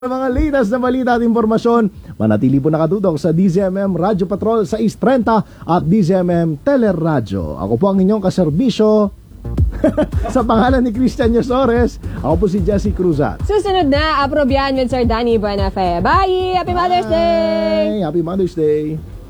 Mga latest na balita at impormasyon, manatili po nakatutok sa DZMM Radio Patrol sa 630 at DZMM Teleradyo. Ako po ang inyong kaserbisyo sa pangalan ni Christian Yosores. Ako po si Jesse Cruzat. Susunod na, aprobyan with Sir Danny Buenafe. Bye! Happy Mother's Day! Happy Mother's Day!